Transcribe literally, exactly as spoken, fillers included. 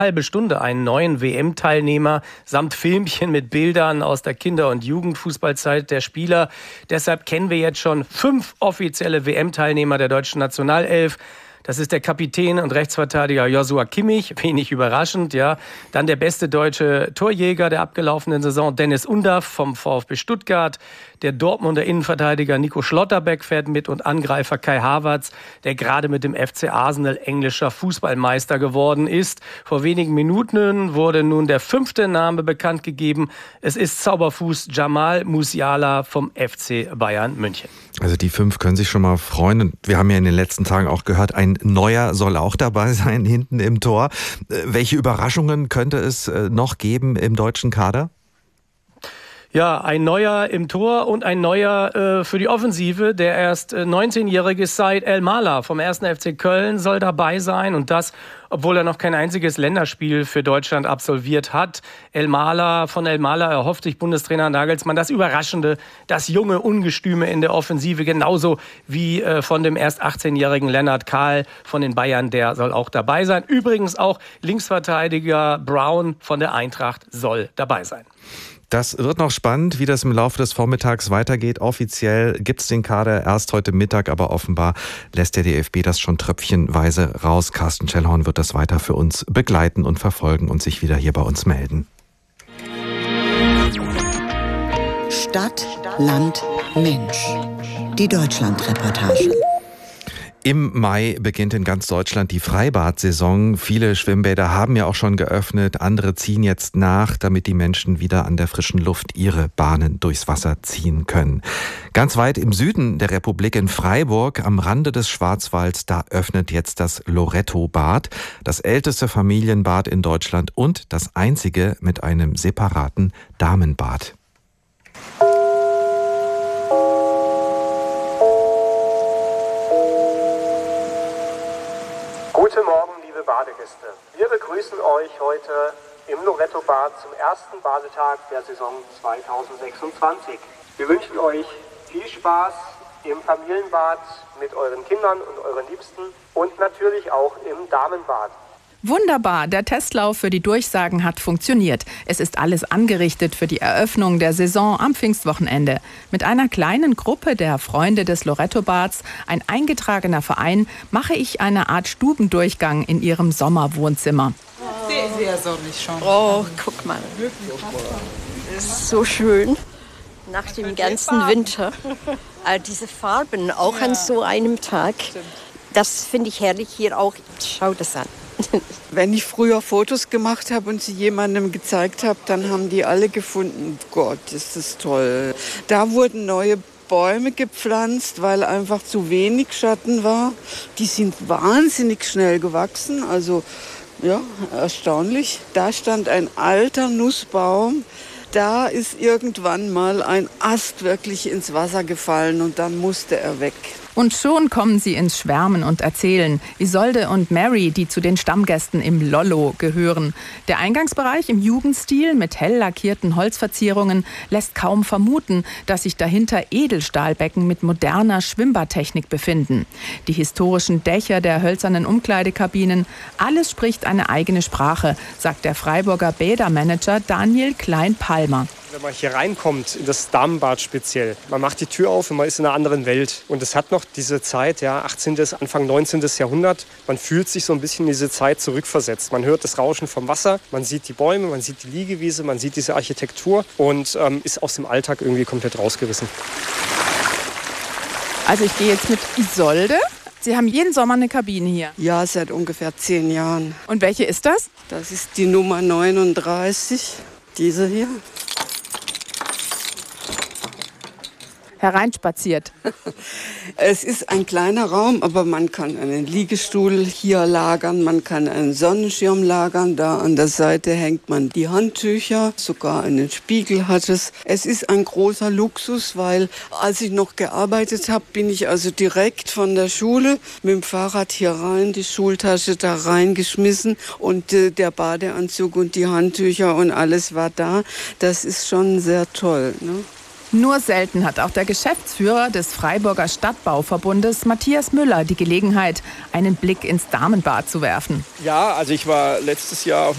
halbe Stunde einen neuen W M-Teilnehmer samt Filmchen mit Bildern aus der Kinder- und Jugendfußballzeit der Spieler. Deshalb kennen wir jetzt schon fünf offizielle W M-Teilnehmer der deutschen Nationalelf. Das ist der Kapitän und Rechtsverteidiger Joshua Kimmich, wenig überraschend, ja. Dann der beste deutsche Torjäger der abgelaufenen Saison, Dennis Undaff vom VfB Stuttgart. Der Dortmunder Innenverteidiger Nico Schlotterbeck fährt mit und Angreifer Kai Havertz, der gerade mit dem F C Arsenal englischer Fußballmeister geworden ist. Vor wenigen Minuten wurde nun der fünfte Name bekannt gegeben. Es ist Zauberfuß Jamal Musiala vom F C Bayern München. Also die fünf können sich schon mal freuen. Und wir haben ja in den letzten Tagen auch gehört, ein Neuer soll auch dabei sein hinten im Tor. Welche Überraschungen könnte es noch geben im deutschen Kader? Ja, ein Neuer im Tor und ein Neuer äh, für die Offensive. Der erst äh, neunzehnjährige Said El-Mala vom ersten F C Köln soll dabei sein. Und das, obwohl er noch kein einziges Länderspiel für Deutschland absolviert hat. El-Mala, von El-Mala erhofft sich Bundestrainer Nagelsmann das Überraschende, das junge Ungestüme in der Offensive. Genauso wie äh, von dem erst achtzehnjährigen Lennart Kahl von den Bayern. Der soll auch dabei sein. Übrigens auch Linksverteidiger Brown von der Eintracht soll dabei sein. Das wird noch spannend, wie das im Laufe des Vormittags weitergeht. Offiziell gibt es den Kader erst heute Mittag, aber offenbar lässt der D F B das schon tröpfchenweise raus. Carsten Schellhorn wird das weiter für uns begleiten und verfolgen und sich wieder hier bei uns melden. Stadt, Land, Mensch. Die Deutschland-Reportage. Im Mai beginnt in ganz Deutschland die Freibad-Saison. Viele Schwimmbäder haben ja auch schon geöffnet. Andere ziehen jetzt nach, damit die Menschen wieder an der frischen Luft ihre Bahnen durchs Wasser ziehen können. Ganz weit im Süden der Republik in Freiburg, am Rande des Schwarzwalds, da öffnet jetzt das Loretto-Bad. Das älteste Familienbad in Deutschland und das einzige mit einem separaten Damenbad. Guten Morgen, liebe Badegäste. Wir begrüßen euch heute im Loretto-Bad zum ersten Badetag der Saison zweitausendsechsundzwanzig. Wir wünschen euch viel Spaß im Familienbad mit euren Kindern und euren Liebsten und natürlich auch im Damenbad. Wunderbar, der Testlauf für die Durchsagen hat funktioniert. Es ist alles angerichtet für die Eröffnung der Saison am Pfingstwochenende. Mit einer kleinen Gruppe der Freunde des Loretto-Bads, ein eingetragener Verein, mache ich eine Art Stubendurchgang in ihrem Sommerwohnzimmer. Sehr, sehr sonnig schon. Oh, guck mal. Das ist so schön. Nach dem ganzen Winter. Äh, diese Farben, auch ja. An so einem Tag. Das finde ich herrlich hier auch. Schau das an. Wenn ich früher Fotos gemacht habe und sie jemandem gezeigt habe, dann haben die alle gefunden, Gott, ist das toll. Da wurden neue Bäume gepflanzt, weil einfach zu wenig Schatten war. Die sind wahnsinnig schnell gewachsen, also ja, erstaunlich. Da stand ein alter Nussbaum. Da ist irgendwann mal ein Ast wirklich ins Wasser gefallen und dann musste er weg. Und schon kommen sie ins Schwärmen und erzählen. Isolde und Mary, die zu den Stammgästen im Lollo gehören. Der Eingangsbereich im Jugendstil mit hell lackierten Holzverzierungen lässt kaum vermuten, dass sich dahinter Edelstahlbecken mit moderner Schwimmbadtechnik befinden. Die historischen Dächer der hölzernen Umkleidekabinen, alles spricht eine eigene Sprache, sagt der Freiburger Bädermanager Daniel Klein-Palmer. Wenn man hier reinkommt, in das Damenbad speziell, man macht die Tür auf und man ist in einer anderen Welt. Und es hat noch diese Zeit, ja, achtzehnten. Anfang neunzehnten. Jahrhundert. Man fühlt sich so ein bisschen in diese Zeit zurückversetzt. Man hört das Rauschen vom Wasser, man sieht die Bäume, man sieht die Liegewiese, man sieht diese Architektur und ähm, ist aus dem Alltag irgendwie komplett rausgerissen. Also ich gehe jetzt mit Isolde. Sie haben jeden Sommer eine Kabine hier? Ja, seit ungefähr zehn Jahren. Und welche ist das? Das ist die Nummer neununddreißig, diese hier. Hereinspaziert. Es ist ein kleiner Raum, aber man kann einen Liegestuhl hier lagern, man kann einen Sonnenschirm lagern, da an der Seite hängt man die Handtücher, sogar einen Spiegel hat es. Es ist ein großer Luxus, weil als ich noch gearbeitet habe, bin ich also direkt von der Schule mit dem Fahrrad hier rein, die Schultasche da reingeschmissen und äh, der Badeanzug und die Handtücher und alles war da. Das ist schon sehr toll, ne? Nur selten hat auch der Geschäftsführer des Freiburger Stadtbauverbundes, Matthias Müller, die Gelegenheit, einen Blick ins Damenbad zu werfen. Ja, also ich war letztes Jahr